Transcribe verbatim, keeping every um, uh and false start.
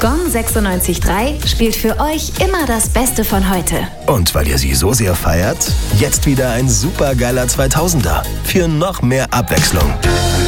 Gong sechsundneunzig Komma drei spielt für euch immer das Beste von heute. Und weil ihr sie so sehr feiert, jetzt wieder ein supergeiler zweitausender für noch mehr Abwechslung.